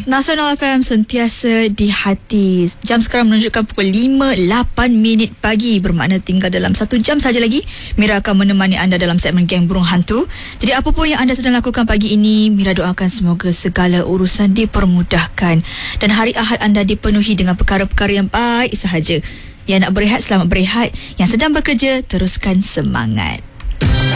Nasional FM sentiasa di hati. Jam sekarang menunjukkan pukul 5:08 pagi, bermakna tinggal dalam 1 jam saja lagi Mira akan menemani anda dalam segmen Geng Burung Hantu. Jadi apa pun yang anda sedang lakukan pagi ini, Mira doakan semoga segala urusan dipermudahkan dan hari Ahad anda dipenuhi dengan perkara-perkara yang baik sahaja. Yang nak berehat, selamat berehat. Yang sedang bekerja, teruskan semangat.